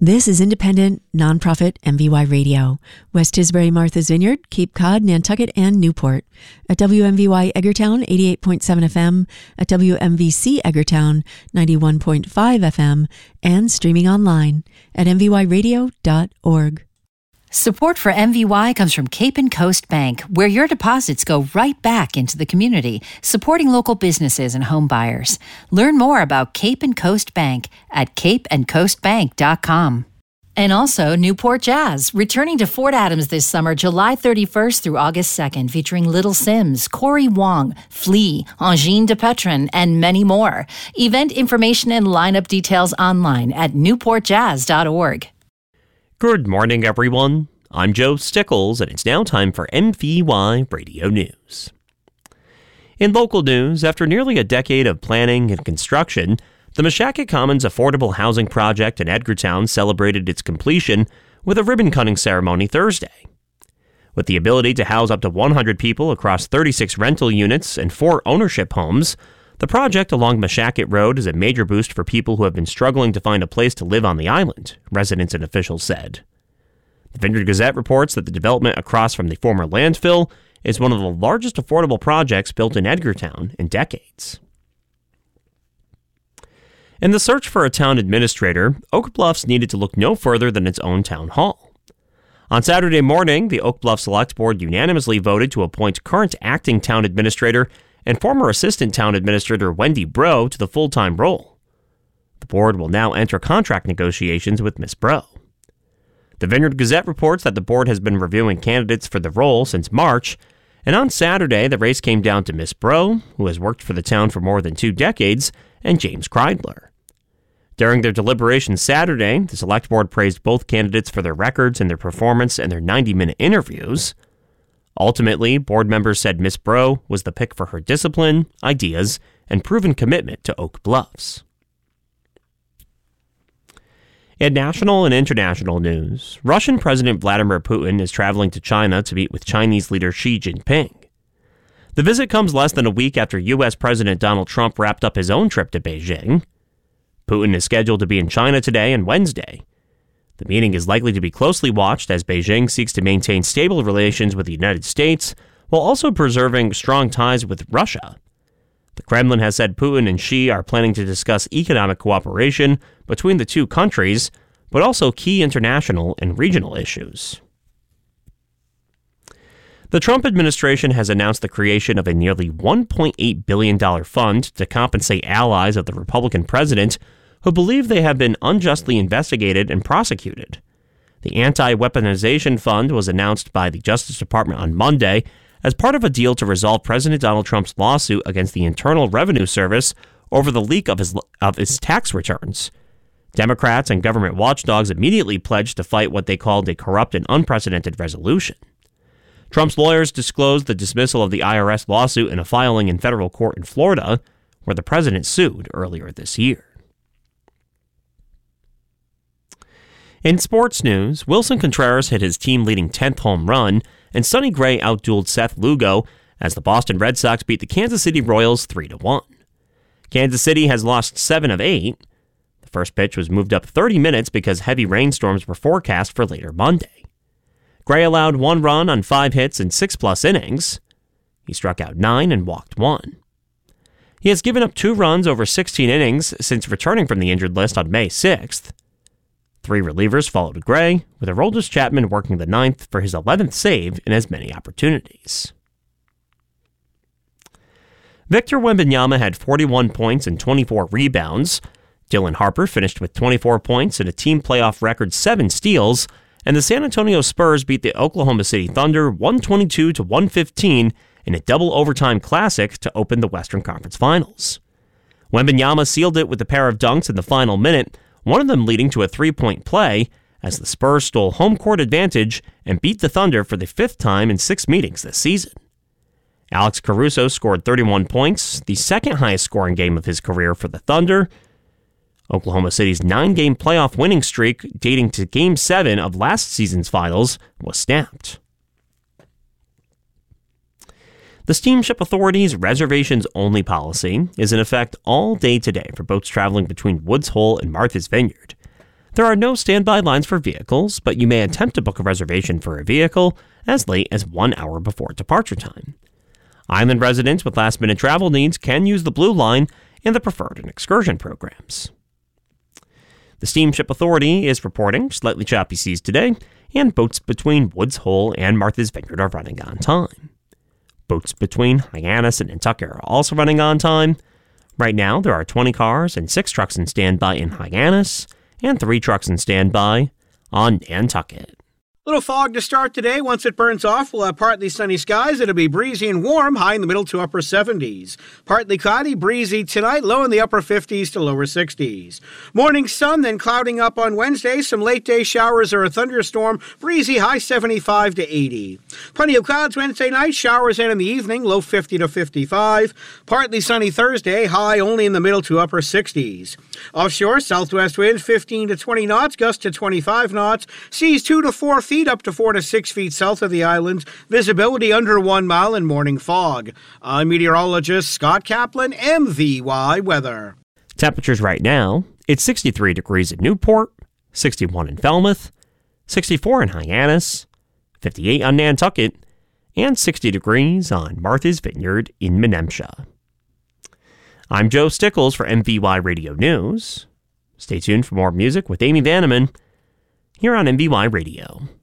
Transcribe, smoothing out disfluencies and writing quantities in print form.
This is independent, nonprofit MVY Radio. West Tisbury, Martha's Vineyard, Cape Cod, Nantucket, and Newport. At WMVY Edgartown, 88.7 FM, at WMVC Edgartown, 91.5 FM, and streaming online at mvyradio.org. Support for MVY comes from Cape and Coast Bank, where your deposits go right back into the community, supporting local businesses and home buyers. Learn more about Cape and Coast Bank at capeandcoastbank.com. And also Newport Jazz, returning to Fort Adams this summer, July 31st through August 2nd, featuring Little Sims, Corey Wong, Flea, Angine de Petron, and many more. Event information and lineup details online at newportjazz.org. Good morning, everyone. I'm Joe Stickles, and it's now time for MVY Radio News. In local news, after nearly a decade of planning and construction, the Mashakit Commons Affordable Housing Project in Edgartown celebrated its completion with a ribbon-cutting ceremony Thursday. With the ability to house up to 100 people across 36 rental units and 4 ownership homes, the project along Mashakit Road is a major boost for people who have been struggling to find a place to live on the island, residents and officials said. The Vineyard Gazette reports that the development across from the former landfill is one of the largest affordable projects built in Edgartown in decades. In the search for a town administrator, Oak Bluffs needed to look no further than its own town hall. On Saturday morning, the Oak Bluff Select Board unanimously voted to appoint current acting town administrator and former assistant town administrator Wendy Bro to the full-time role. The board will now enter contract negotiations with Ms. Bro. The Vineyard Gazette reports that the board has been reviewing candidates for the role since March, and on Saturday the race came down to Ms. Bro, who has worked for the town for more than 2 decades, and James Kreidler. During their deliberations Saturday, the Select Board praised both candidates for their records and their performance in their 90-minute interviews. Ultimately, board members said Ms. Bro was the pick for her discipline, ideas, and proven commitment to Oak Bluffs. In national and international news, Russian President Vladimir Putin is traveling to China to meet with Chinese leader Xi Jinping. The visit comes less than a week after U.S. President Donald Trump wrapped up his own trip to Beijing. Putin is scheduled to be in China today and Wednesday. The meeting is likely to be closely watched as Beijing seeks to maintain stable relations with the United States while also preserving strong ties with Russia. The Kremlin has said Putin and Xi are planning to discuss economic cooperation between the two countries, but also key international and regional issues. The Trump administration has announced the creation of a nearly $1.8 billion fund to compensate allies of the Republican president who believe they have been unjustly investigated and prosecuted. The Anti-Weaponization Fund was announced by the Justice Department on Monday as part of a deal to resolve President Donald Trump's lawsuit against the Internal Revenue Service over the leak of his tax returns. Democrats and government watchdogs immediately pledged to fight what they called a corrupt and unprecedented resolution. Trump's lawyers disclosed the dismissal of the IRS lawsuit in a filing in federal court in Florida, where the president sued earlier this year. In sports news, Wilson Contreras hit his team-leading 10th home run, and Sonny Gray outdueled Seth Lugo as the Boston Red Sox beat the Kansas City Royals 3-1. Kansas City has lost 7 of 8. The first pitch was moved up 30 minutes because heavy rainstorms were forecast for later Monday. Gray allowed 1 run on 5 hits in 6+ innings. He struck out 9 and walked 1. He has given up 2 runs over 16 innings since returning from the injured list on May 6th. 3 relievers followed Gray, with Aroldis Chapman working the 9th for his 11th save in as many opportunities. Victor Wembanyama had 41 points and 24 rebounds. Dylan Harper finished with 24 points and a team playoff record 7 steals, and the San Antonio Spurs beat the Oklahoma City Thunder 122-115 in a double overtime classic to open the Western Conference Finals. Wembanyama sealed it with a pair of dunks in the final minute, one of them leading to a 3-point play, as the Spurs stole home court advantage and beat the Thunder for the 5th time in 6 meetings this season. Alex Caruso scored 31 points, the second highest scoring game of his career for the Thunder. Oklahoma City's 9-game playoff winning streak, dating to Game 7 of last season's finals, was snapped. The Steamship Authority's reservations-only policy is in effect all day today for boats traveling between Woods Hole and Martha's Vineyard. There are no standby lines for vehicles, but you may attempt to book a reservation for a vehicle as late as 1 hour before departure time. Island residents with last-minute travel needs can use the Blue Line and the Preferred and Excursion programs. The Steamship Authority is reporting slightly choppy seas today, and boats between Woods Hole and Martha's Vineyard are running on time. Boats between Hyannis and Nantucket are also running on time. Right now, there are 20 cars and 6 trucks in standby in Hyannis, and 3 trucks in standby on Nantucket. Little fog to start today. Once it burns off, we'll have partly sunny skies. It'll be breezy and warm, high in the middle to upper 70s. Partly cloudy, breezy tonight, low in the upper 50s to lower 60s. Morning sun, then clouding up on Wednesday. Some late day showers or a thunderstorm. Breezy, high 75 to 80. Plenty of clouds Wednesday night, showers in the evening, low 50 to 55. Partly sunny Thursday, high only in the middle to upper 60s. Offshore, southwest winds 15 to 20 knots, gusts to 25 knots. Seas 2 to 4 feet, up to 4 to 6 feet south of the islands. Visibility under 1 mile and morning fog. I'm meteorologist Scott Kaplan, MVY Weather. Temperatures right now, it's 63 degrees at Newport, 61 in Falmouth, 64 in Hyannis, 58 on Nantucket, and 60 degrees on Martha's Vineyard in Menemsha. I'm Joe Stickles for MVY Radio News. Stay tuned for more music with Amy Vanneman here on MVY Radio.